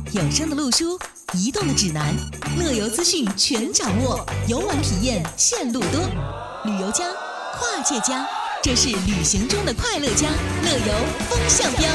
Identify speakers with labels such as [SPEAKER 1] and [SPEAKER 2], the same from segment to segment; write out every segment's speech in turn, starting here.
[SPEAKER 1] 有声的路书，移动的指南，乐游资讯全掌握，游玩体验线路多。旅游家，跨界家，这是旅行中的快乐家，乐游风向标。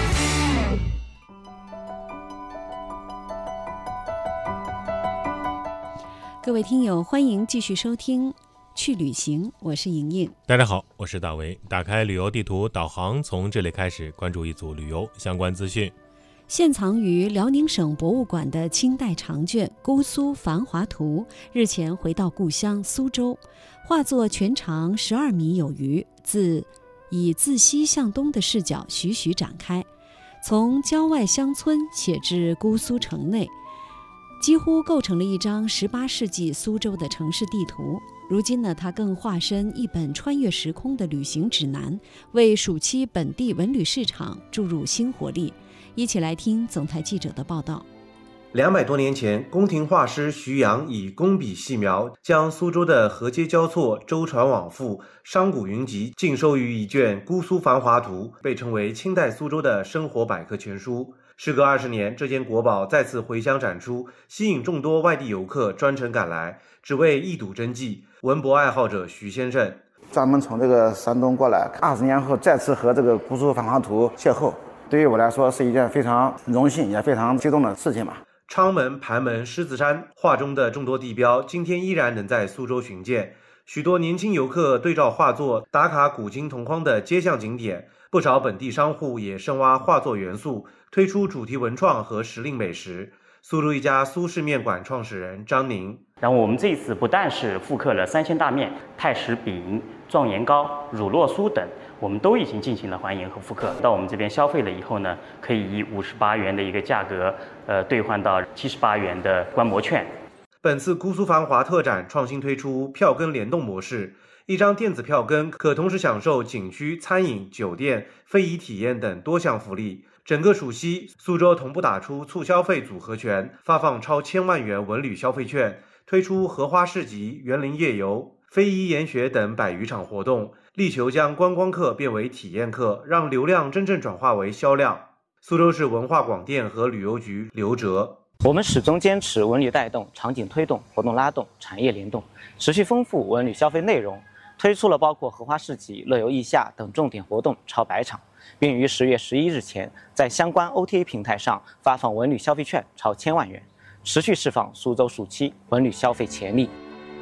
[SPEAKER 2] 各位听友，欢迎继续收听去旅行，我是莹莹。
[SPEAKER 3] 大家好，我是大为。打开旅游地图导航，从这里开始关注一组旅游相关资讯。
[SPEAKER 2] 现藏于辽宁省博物馆的清代长卷《姑苏繁华图》日前回到故乡苏州，画作全长12米有余，以自西向东的视角徐徐展开，从郊外乡村写至姑苏城内，几乎构成了一张18世纪苏州的城市地图。如今呢，它更化身一本穿越时空的旅行指南，为暑期本地文旅市场注入新活力。一起来听总台记者的报道。
[SPEAKER 4] 200多年前，宫廷画师徐阳以工笔细描，将苏州的河街交错、舟船往复、商贾云集尽收于一卷《姑苏繁华图》，被称为清代苏州的生活百科全书。时隔20年，这件国宝再次回乡展出，吸引众多外地游客专程赶来，只为一睹真迹。文博爱好者徐先生
[SPEAKER 5] 专门从这个山东过来，20年后再次和这个《姑苏繁华图》邂逅，对于我来说是一件非常荣幸也非常激动的事情吧。
[SPEAKER 4] 昌门、盘门、狮子山，画中的众多地标今天依然能在苏州寻见。许多年轻游客对照画作打卡古今同框的街巷景点，不少本地商户也深挖画作元素，推出主题文创和时令美食。苏州一家苏式面馆创始人张宁，
[SPEAKER 6] 然后我们这一次不但是复刻了3鲜大面、太史饼、状元糕、乳酪酥等，我们都已经进行了还原和复刻。到我们这边消费了以后呢，可以以58元的一个价格，兑换到78元的观摩券。
[SPEAKER 4] 本次姑苏繁华特展创新推出票根联动模式，一张电子票根可同时享受景区、餐饮、酒店、非遗体验等多项福利。整个暑期，苏州同步打出促消费组合拳，发放超1000万元文旅消费券，推出荷花市集、园林夜游、非遗研学等100余场活动，力求将观光客变为体验客，让流量真正转化为销量。苏州市文化广电和旅游局刘哲，
[SPEAKER 7] 我们始终坚持文旅带动、场景推动、活动拉动、产业联动，持续丰富文旅消费内容，推出了包括荷花市集、乐游艺夏等重点活动超100场，并于10月11日前在相关 OTA 平台上发放文旅消费券超1000万元，持续释放苏州暑期文旅消费潜力。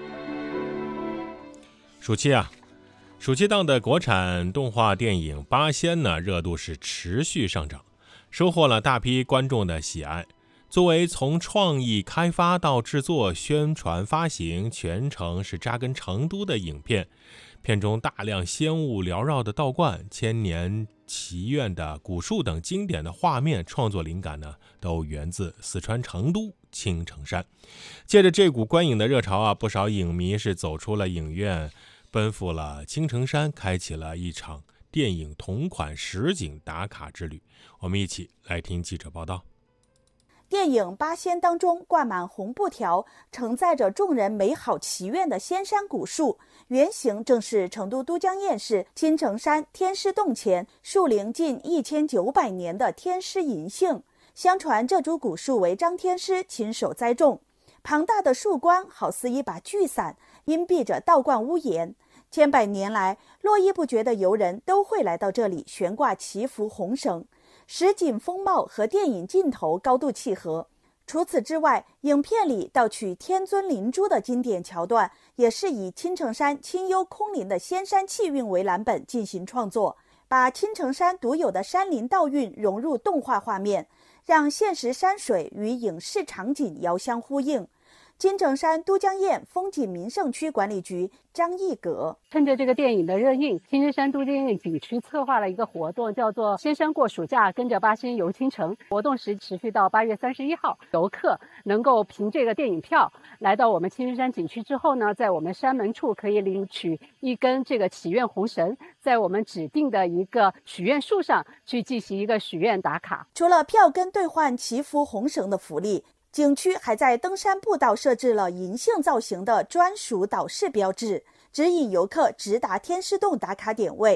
[SPEAKER 3] 暑期档的国产动画电影《八仙》呢，热度是持续上涨，收获了大批观众的喜爱。作为从创意开发到制作、宣传、发行全程是扎根成都的影片，片中大量仙雾缭绕的道观、千年祈愿的古树等经典的画面创作灵感呢，都源自四川成都青城山。借着这股观影的热潮啊，不少影迷是走出了影院，奔赴了青城山，开启了一场电影同款实景打卡之旅。我们一起来听记者报道。
[SPEAKER 8] 电影《八仙》当中挂满红布条，承载着众人美好祈愿的仙山古树，原型正是成都都江堰市青城山天师洞前树龄近1900年的天师银杏。相传这株古树为张天师亲手栽种，庞大的树冠好似一把巨伞，荫蔽着道观屋檐。千百年来，络绎不绝的游人都会来到这里悬挂祈福红绳，实景风貌和电影镜头高度契合。除此之外，影片里盗取天尊灵珠的经典桥段，也是以青城山清幽空灵的仙山气韵为蓝本进行创作，把青城山独有的山林道韵融入动画画面，让现实山水与影视场景遥相呼应。青城山都江堰风景名胜区管理局张义阁，
[SPEAKER 9] 趁着这个电影的热映，青城山都江堰景区策划了一个活动，叫做仙山过暑假，跟着八仙游青城。活动时持续到8月31号，游客能够凭这个电影票来到我们青城山景区之后呢，在我们山门处可以领取一根这个祈愿红绳，在我们指定的一个许愿树上去进行一个许愿打卡。
[SPEAKER 8] 除了票根兑换祈福红绳的福利，景区还在登山步道设置了银杏造型的专属导示标志，指引游客直达天师洞打卡点位。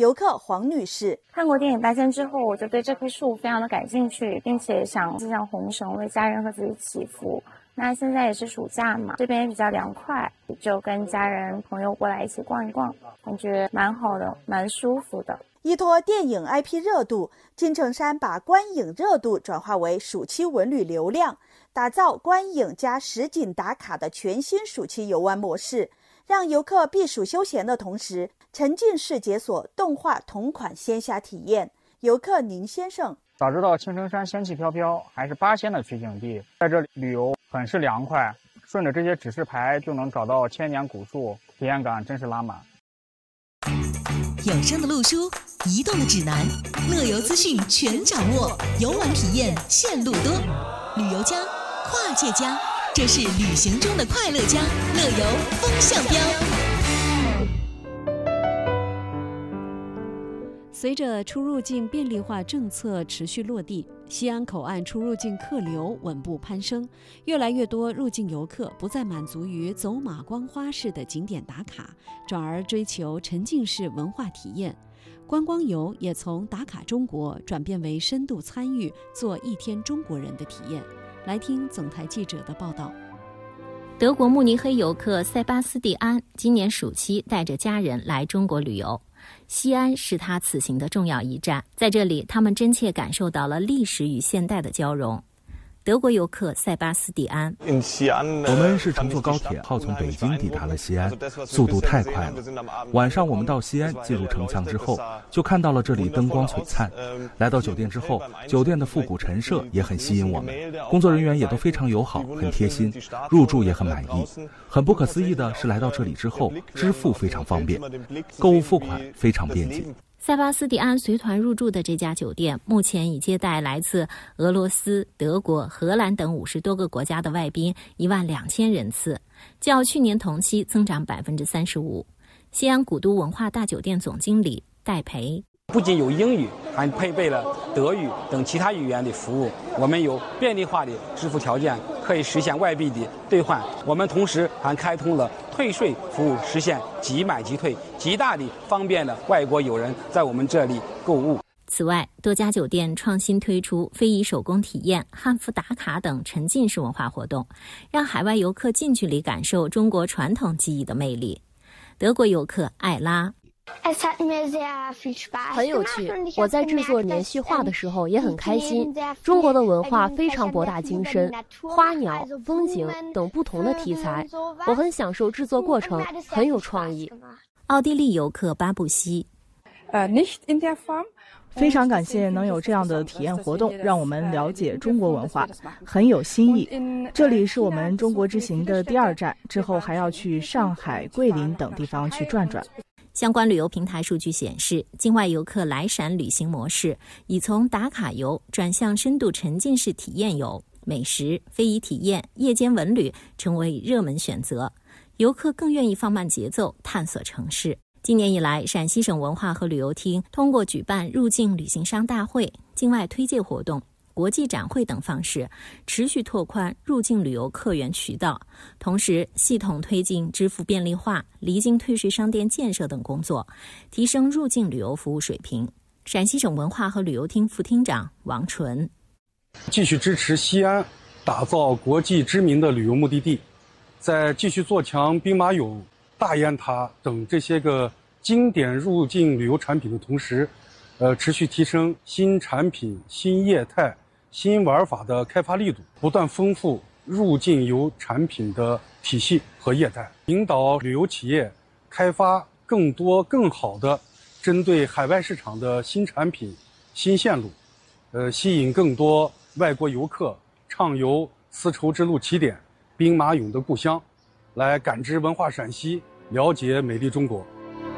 [SPEAKER 8] 游客黄女士
[SPEAKER 10] 看过电影《八仙》之后，我就对这棵树非常的感兴趣，并且想系上红绳为家人和自己祈福。那现在也是暑假嘛，这边也比较凉快，就跟家人朋友过来一起逛一逛，感觉蛮好的，蛮舒服的。
[SPEAKER 8] 依托电影 IP 热度，金城山把观影热度转化为暑期文旅流量，打造观影加实景打卡的全新暑期游玩模式，让游客避暑休闲的同时，沉浸式解锁动画同款仙侠体验。游客宁先生：
[SPEAKER 11] 早知道青城山仙气飘飘还是八仙的取景地，在这里旅游很是凉快，顺着这些指示牌就能找到千年古树，体验感真是拉满。
[SPEAKER 1] 有声的路书，移动的指南，乐游资讯全掌握，游玩体验线路多，旅游家，跨界家，这是旅行中的快乐家，乐游风向标。
[SPEAKER 2] 随着出入境便利化政策持续落地，西安口岸出入境客流稳步攀升，越来越多入境游客不再满足于走马观花式的景点打卡，转而追求沉浸式文化体验。观光游也从打卡中国转变为深度参与做一天中国人的体验。来听总台记者的报道。
[SPEAKER 12] 德国慕尼黑游客塞巴斯蒂安今年暑期带着家人来中国旅游，西安是他此行的重要一站，在这里他们真切感受到了历史与现代的交融。德国游客塞巴斯蒂安：
[SPEAKER 13] 我们是乘坐高铁号从北京抵达了西安，速度太快了。晚上我们到西安，进入城墙之后，就看到了这里灯光璀璨。来到酒店之后，酒店的复古陈设也很吸引我们，工作人员也都非常友好，很贴心，入住也很满意。很不可思议的是，来到这里之后，支付非常方便，购物付款非常便捷。
[SPEAKER 12] 塞巴斯蒂安随团入住的这家酒店目前已接待来自俄罗斯、德国、荷兰等50多个国家的外宾12000人次，较去年同期增长35%。西安古都文化大酒店总经理戴培：
[SPEAKER 14] 不仅有英语，还配备了德语等其他语言的服务。我们有便利化的支付条件，可以实现外币的兑换。我们同时还开通了退税服务，实现即买即退，极大地方便了外国友人在我们这里购物。
[SPEAKER 12] 此外，多家酒店创新推出非遗手工体验、汉服打卡等沉浸式文化活动，让海外游客近距离感受中国传统技艺的魅力。德国游客艾拉：
[SPEAKER 15] 很有趣，我在制作年序画的时候也很开心。中国的文化非常博大精深，花鸟、风景等不同的题材，我很享受制作过程，很有创意。
[SPEAKER 12] 奥地利游客巴布西：
[SPEAKER 16] 非常感谢能有这样的体验活动，让我们了解中国文化，很有新意。这里是我们中国之行的第2站，之后还要去上海、桂林等地方去转转。
[SPEAKER 12] 相关旅游平台数据显示，境外游客来陕旅行模式已从打卡游转向深度沉浸式体验游，美食、非遗体验、夜间文旅成为热门选择，游客更愿意放慢节奏探索城市。今年以来，陕西省文化和旅游厅通过举办入境旅行商大会、境外推介活动、国际展会等方式，持续拓宽入境旅游客源渠道，同时系统推进支付便利化、离境退税商店建设等工作，提升入境旅游服务水平。陕西省文化和旅游厅副厅长王纯：
[SPEAKER 17] 继续支持西安打造国际知名的旅游目的地，在继续做强兵马俑、大雁塔等这些个经典入境旅游产品的同时，持续提升新产品、新业态、新玩法的开发力度，不断丰富入境游产品的体系和业态，引导旅游企业开发更多更好的针对海外市场的新产品、新线路，吸引更多外国游客畅游丝绸之路起点、兵马俑的故乡，来感知文化陕西，了解美丽中国。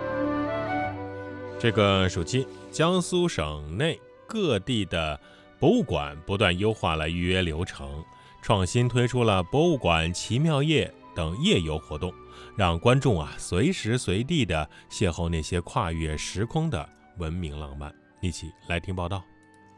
[SPEAKER 3] 这个暑期，江苏省内各地的博物馆不断优化了预约流程，创新推出了博物馆奇妙夜等夜游活动，让观众随时随地的邂逅那些跨越时空的文明浪漫。一起来听报道。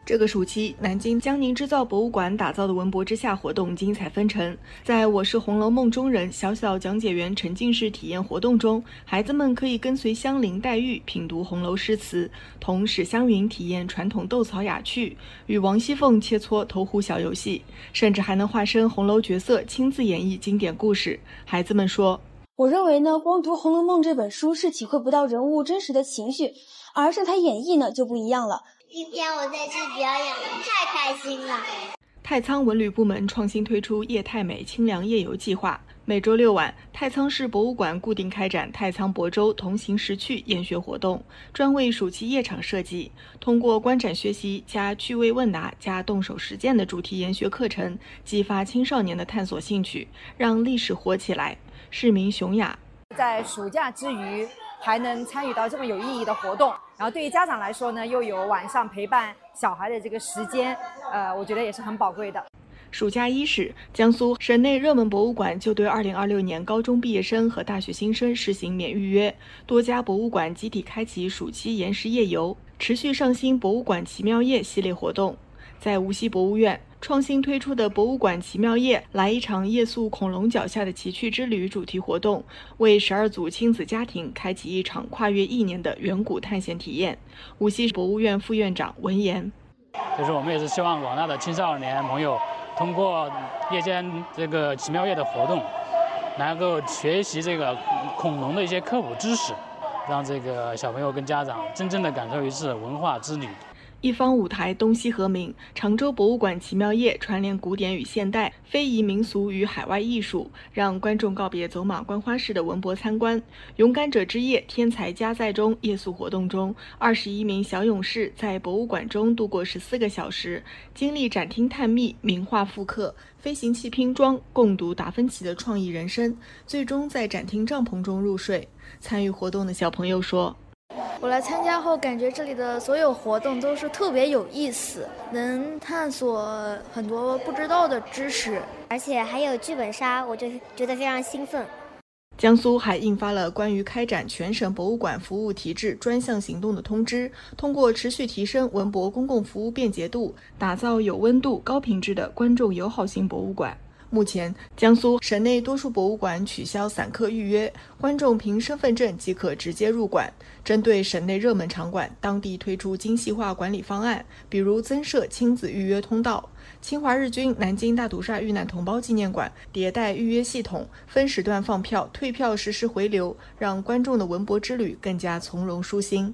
[SPEAKER 18] 这个暑期，南京江宁织造博物馆打造的文博之夏活动精彩纷呈。在我是红楼梦中人小小讲解员沉浸式体验活动中，孩子们可以跟随香菱、黛玉品读红楼诗词，同史湘云体验传统斗草雅趣，与王熙凤切磋投壶小游戏，甚至还能化身红楼角色亲自演绎经典故事。孩子们说：“
[SPEAKER 19] 我认为呢，光读《红楼梦》这本书是体会不到人物真实的情绪，而是他演绎呢就不一样了。
[SPEAKER 20] 今天我在这表演，太开心了。”
[SPEAKER 18] 太仓文旅部门创新推出夜太美清凉夜游计划，每周6晚，太仓市博物馆固定开展太仓亳州同行识趣研学活动，专为暑期夜场设计。通过观展学习加趣味问答加动手实践的主题研学课程，激发青少年的探索兴趣，让历史活起来。市民熊雅
[SPEAKER 21] 在暑假之余还能参与到这么有意义的活动，然后对于家长来说呢，又有晚上陪伴小孩的这个时间，我觉得也是很宝贵的。
[SPEAKER 18] 暑假伊始，江苏省内热门博物馆就对2026年高中毕业生和大学新生实行免预约，多家博物馆集体开启暑期研识夜游，持续上新博物馆奇妙夜系列活动。在无锡博物院创新推出的博物馆奇妙夜来一场夜宿恐龙脚下的奇趣之旅主题活动，为12组亲子家庭开启一场跨越1年的远古探险体验。无锡博物院副院长文言：
[SPEAKER 22] 就是我们也是希望广大的青少年朋友通过夜间这个奇妙夜的活动，能够学习这个恐龙的一些科普知识，让这个小朋友跟家长真正的感受一次文化之旅。
[SPEAKER 18] 一方舞台东西和鸣，常州博物馆奇妙夜串联古典与现代、非遗民俗与海外艺术，让观众告别走马观花式的文博参观。勇敢者之夜天才加载中夜宿活动中，21名小勇士在博物馆中度过14个小时，经历展厅探秘、名画复刻、飞行器拼装，共读达芬奇的创意人生，最终在展厅帐篷中入睡。参与活动的小朋友说：“
[SPEAKER 23] 我来参加后，感觉这里的所有活动都是特别有意思，能探索很多不知道的知识，
[SPEAKER 20] 而且还有剧本杀，我就觉得非常兴奋。”
[SPEAKER 18] 江苏还印发了关于开展全省博物馆服务提质专项行动的通知，通过持续提升文博公共服务便捷度，打造有温度、高品质的观众友好型博物馆。目前，江苏省内多数博物馆取消散客预约，观众凭身份证即可直接入馆。针对省内热门场馆，当地推出精细化管理方案，比如增设亲子预约通道。侵华日军南京大屠杀遇难同胞纪念馆迭代预约系统，分时段放票、退票实时回流，让观众的文博之旅更加从容舒心。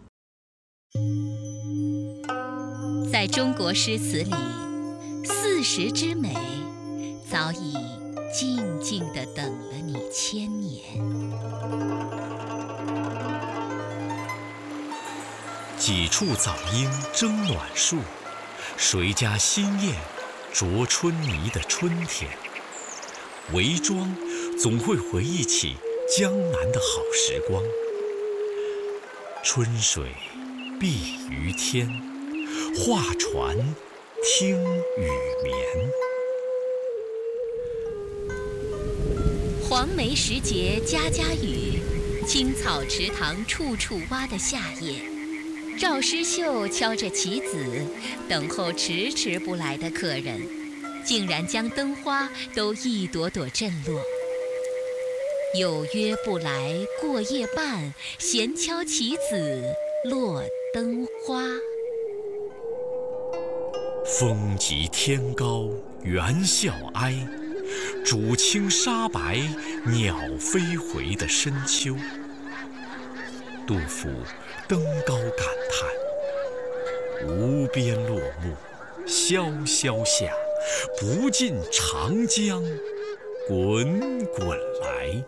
[SPEAKER 1] 在中国诗词里，40之美早已静静地等了你1000年。
[SPEAKER 24] 几处早莺争暖树，谁家新燕啄春泥的春天。韦庄总会回忆起江南的好时光。春水碧于天，画船听雨眠。
[SPEAKER 1] 黄梅时节家家雨，青草池塘处处蛙的夏夜，赵诗绣敲着棋子，等候迟迟不来的客人，竟然将灯花都一朵朵震落。有约不来过夜半，闲敲棋子落灯花。
[SPEAKER 24] 风急天高猿啸哀，渚清沙白鸟飞回的深秋。杜甫登高感叹：无边落木萧萧下，不尽长江滚滚来。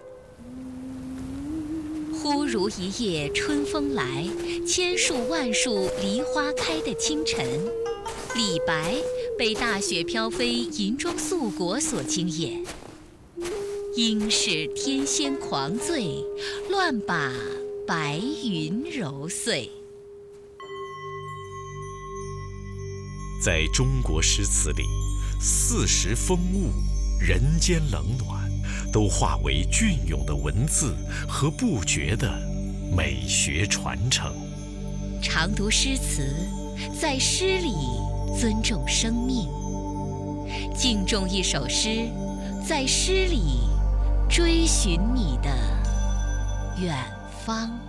[SPEAKER 1] 忽如一夜春风来，千树万树梨花开的清晨，李白被大雪飘飞银装素裹所惊艳。应是天仙狂醉，乱把白云揉碎。
[SPEAKER 24] 在中国诗词里，40风物、人间冷暖，都化为隽永的文字和不绝的美学传承。
[SPEAKER 1] 常读诗词，在诗里尊重生命。敬重一首诗，在诗里追寻你的远方。